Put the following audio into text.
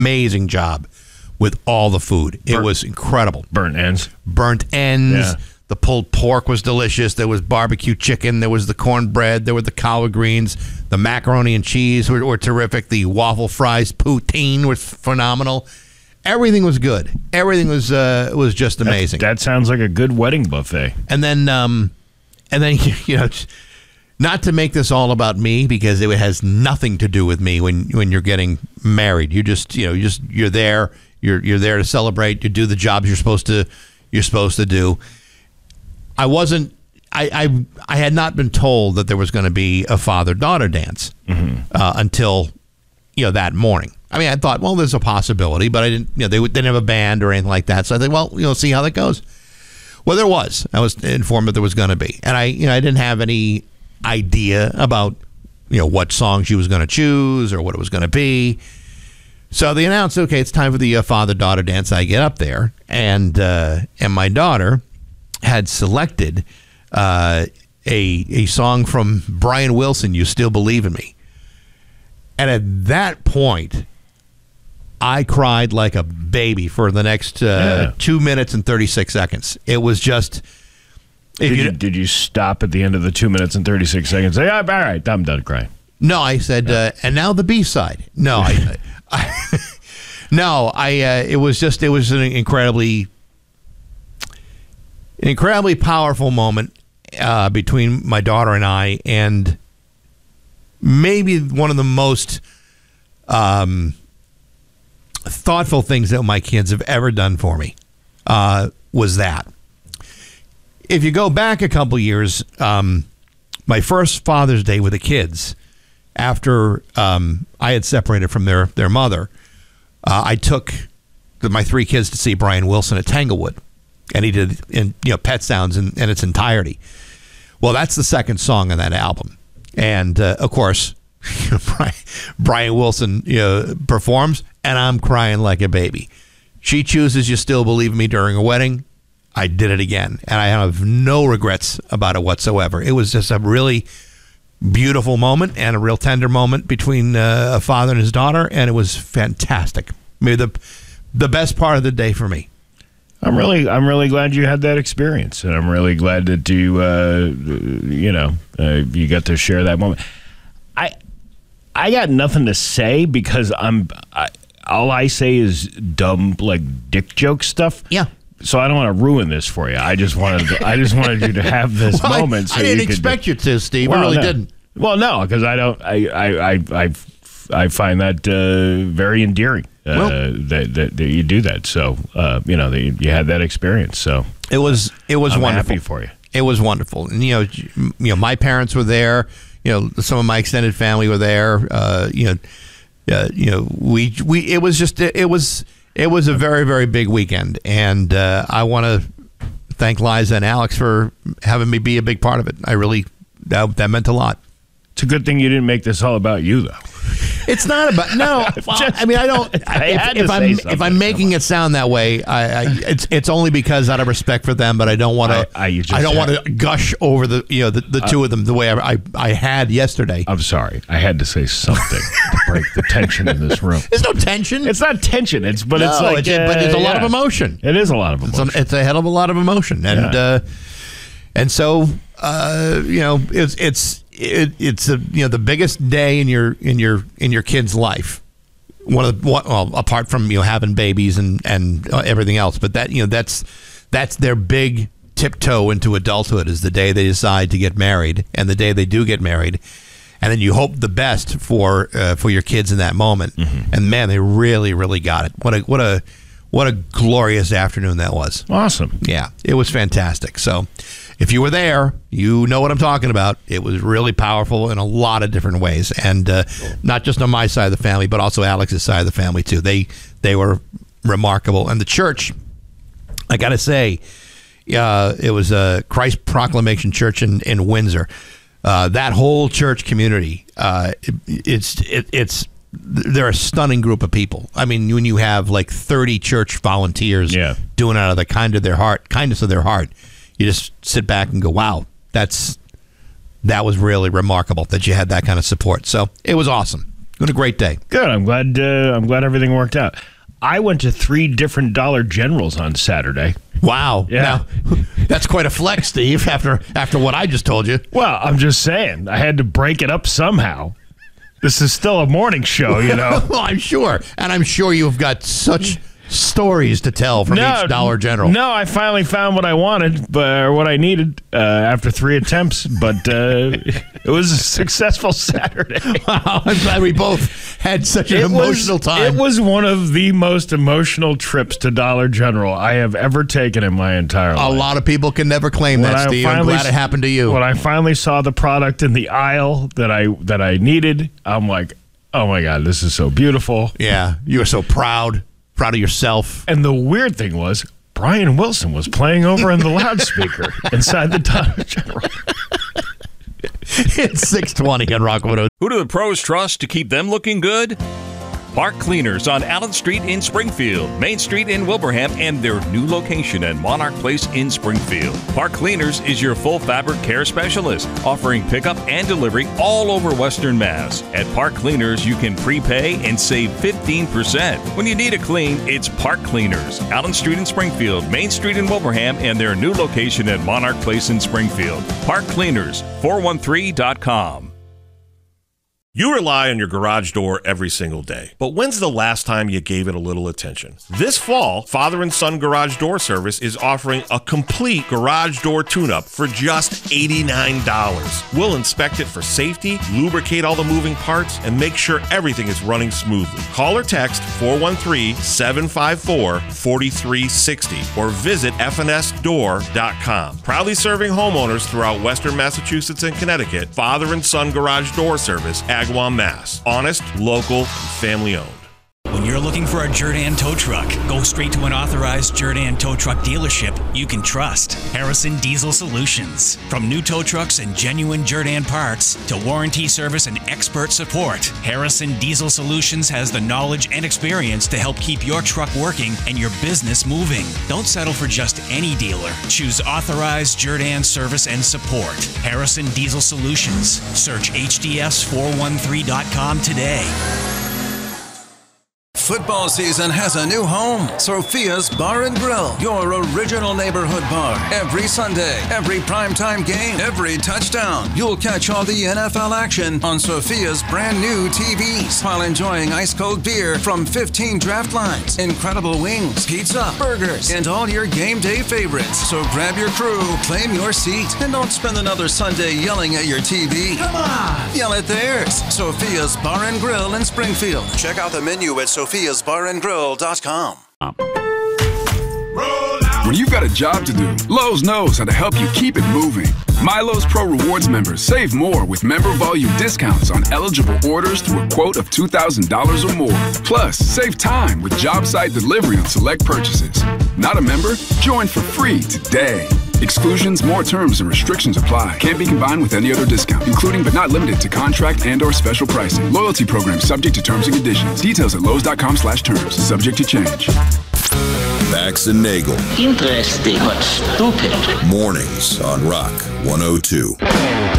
amazing job with all the food. It was incredible. Burnt ends. Yeah. The pulled pork was delicious. There was barbecue chicken. There was the cornbread. There were the collard greens. The macaroni and cheese were terrific. The waffle fries, poutine was phenomenal. Everything was good. Everything was just amazing. That sounds like a good wedding buffet. And then not to make this all about me, because it has nothing to do with me when you're getting married. You're there. You're there to celebrate. You do the jobs you're supposed to do. I had not been told that there was going to be a father-daughter dance until that morning. I mean, I thought, well, there's a possibility, but I didn't. They didn't have a band or anything like that. So I thought, well, see how that goes. Well, there was. I was informed that there was going to be, and I didn't have any idea about what song she was going to choose or what it was going to be. So they announced, okay, it's time for the father-daughter dance. I get up there, and my daughter had selected a song from Brian Wilson, "You Still Believe in Me." And at that point, I cried like a baby for the next 2 minutes and 36 seconds. It was just... Did you stop at the end of the 2 minutes and 36 seconds and say, all right, I'm done crying? No, I said, and now the B-side. No, it was an incredibly powerful moment between my daughter and I, and maybe one of the most thoughtful things that my kids have ever done for me was that. If you go back a couple years, my first Father's Day with the kids, after I had separated from their mother, I took my 3 kids to see Brian Wilson at Tanglewood, and he did Pet Sounds in its entirety. Well, that's the second song on that album, and of course, Brian Wilson performs, and I'm crying like a baby. She chooses "You Still Believe in Me" during a wedding. I did it again, and I have no regrets about it whatsoever. It was just a really beautiful moment and a real tender moment between a father and his daughter, and it was fantastic. Maybe the best part of the day for me. I'm really glad you had that experience, and I'm really glad that you got to share that moment. I got nothing to say because all I say is dumb, like dick joke stuff. Yeah. So I don't want to ruin this for you. I just wanted you to have this moment. So I didn't expect you to, Steve. Well, I really no. didn't. Well, no, because I don't. I find that very endearing that you do that. So that you had that experience. So it was I'm wonderful. Happy for you. It was wonderful, and my parents were there. Some of my extended family were there. It was a very, very big weekend, and I want to thank Liza and Alex for having me be a big part of it. That meant a lot. It's a good thing you didn't make this all about you, though. It's not about I don't. If I'm making it sound that way, it's only because out of respect for them. But I don't want to. I don't want to gush over the two of them the way I had yesterday. I'm sorry. I had to say something to break the tension in this room. There's no tension. It's not tension. It's a lot of emotion. It is a lot of emotion. It's a hell of a lot of emotion, and so it's the biggest day in your kid's life. Apart from having babies and everything else, but that's their big tiptoe into adulthood, is the day they decide to get married and the day they do get married, and then you hope the best for your kids in that moment. Mm-hmm. And man, they really, really got it. What a glorious afternoon that was. Awesome. Yeah, it was fantastic. So if you were there, you know what I'm talking about. It was really powerful in a lot of different ways, and not just on my side of the family, but also Alex's side of the family too. They were remarkable, and the church, I got to say, it was a Christ Proclamation Church in Windsor. That whole church community, they're a stunning group of people. I mean, when you have like 30 church volunteers doing out of the kindness of their heart, you just sit back and go, wow, that was really remarkable that you had that kind of support. So it was awesome. What a great day. Good. I'm glad everything worked out. I went to 3 different Dollar Generals on Saturday. Wow. Yeah. Now, that's quite a flex, Steve, after what I just told you. Well, I'm just saying. I had to break it up somehow. This is still a morning show, you know. Well, I'm sure. And I'm sure you've got such stories to tell from each Dollar General. No, I finally found what I wanted, or what I needed after 3 attempts, but it was a successful Saturday. Wow, I'm glad we both had such an emotional time. It was one of the most emotional trips to Dollar General I have ever taken in my entire life. A lot of people can never claim that, Steve. I'm glad it happened to you. When I finally saw the product in the aisle that I needed, I'm like, oh my God, this is so beautiful. Yeah, you were so proud of yourself. And the weird thing was, Brian Wilson was playing over in the loudspeaker inside the Dollar General. It's 6:20 on Rock 102. Who do the pros trust to keep them looking good? Park Cleaners on Allen Street in Springfield, Main Street in Wilbraham, and their new location at Monarch Place in Springfield. Park Cleaners is your full fabric care specialist, offering pickup and delivery all over Western Mass. At Park Cleaners, you can prepay and save 15%. When you need a clean, it's Park Cleaners, Allen Street in Springfield, Main Street in Wilbraham, and their new location at Monarch Place in Springfield. Park Cleaners, 413.com. You rely on your garage door every single day, but when's the last time you gave it a little attention? This fall, Father and Son Garage Door Service is offering a complete garage door tune-up for just $89. We'll inspect it for safety, lubricate all the moving parts, and make sure everything is running smoothly. Call or text 413-754-4360 or visit fnsdoor.com. Proudly serving homeowners throughout Western Massachusetts and Connecticut, Father and Son Garage Door Service, Agawam, Mass. Honest, local, and family owned. When you're looking for a Jerdan tow truck, go straight to an authorized Jerdan tow truck dealership you can trust. Harrison Diesel Solutions. From new tow trucks and genuine Jerdan parts to warranty service and expert support, Harrison Diesel Solutions has the knowledge and experience to help keep your truck working and your business moving. Don't settle for just any dealer. Choose authorized Jerdan service and support. Harrison Diesel Solutions. Search HDS413.com today. Football season has a new home. Sophia's Bar and Grill, your original neighborhood bar. Every Sunday, every primetime game, every touchdown. You'll catch all the NFL action on Sophia's brand new TVs while enjoying ice-cold beer from 15 draft lines, incredible wings, pizza, burgers, and all your game day favorites. So grab your crew, claim your seat, and don't spend another Sunday yelling at your TV. Come on! Yell at theirs. Sophia's Bar and Grill in Springfield. Check out the menu at sophiasbarandgrill.com. When you've got a job to do, Lowe's knows how to help you keep it moving. MyLowe's Pro Rewards members save more with member volume discounts on eligible orders through a quote of $2,000 or more. Plus, save time with job site delivery on select purchases. Not a member? Join for free today. Exclusions, more terms and restrictions apply. Can't be combined with any other discount, including but not limited to contract and/or special pricing. Loyalty program subject to terms and conditions. Details at Lowe's.com/terms. Subject to change. Bax and Nagel. Interesting, but stupid. Mornings on Rock 102.